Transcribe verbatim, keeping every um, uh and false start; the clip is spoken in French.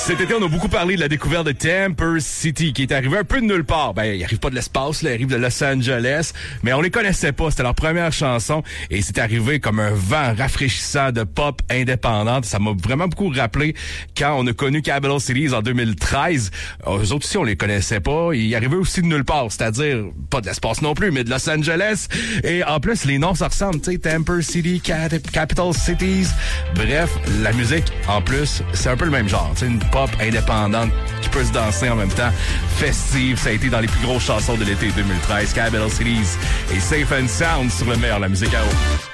Cet été, on a beaucoup parlé de la découverte de Temper City, qui est arrivé un peu de nulle part. Ben, il arrive pas de l'espace, là, il arrive de Los Angeles, mais on les connaissait pas. C'était leur première chanson et c'est arrivé comme un vent rafraîchissant de pop indépendante. Ça m'a vraiment beaucoup rappelé quand on a connu Capital Cities en deux mille treize. Eux autres aussi, on les connaissait pas. Ils arrivaient aussi de nulle part, c'est-à-dire pas de l'espace non plus, mais de Los Angeles. Et en plus, les noms se ressemblent, tu sais, Temper City, Cat- Capital Cities. Bref, la musique, en plus, c'est un peu le même genre. Tu sais, une pop indépendante qui peut se danser en même temps, festive. Ça a été dans les plus grosses chansons de l'été deux mille treize, Capital Cities et Safe and Sound sur le meilleur, la musique à eau.